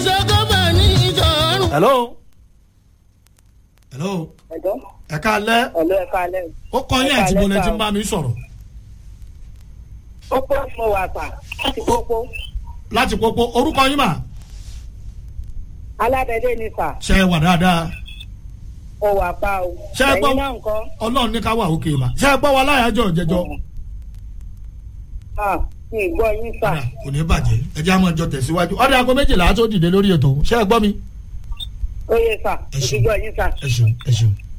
hello. hello. ẹ káalẹ́. ẹ káalẹ́. ó kọ́ yín àti bọ̀lẹ̀ tí ń bá mi sọ̀rọ̀. Pópó mo wà pa láti pópó. láti pópó orúkọ yín mà. Alábẹ́dé ni sà. ṣe é wà dáadáa. Ó wà pa o. ṣe é gbọ́ Ẹ̀yin náà ńkọ́? ọlọ́run ní ká wà òkè mà. ṣe é gbọ́ wa láyàjọ́ jẹjọ́. Mi ì gbọ́ yín sà. kò ní bàjẹ́ ẹ jẹ́ àmọ́ ọjọ́ tẹ̀síwájú ọ̀dọ̀ aago méjìlá tó dìde lórí ètò ṣe é gbọ́ mi. Ó yẹ sà. Mo ti gbọ́ yín sà. ẹ ṣeun ẹ ṣeun.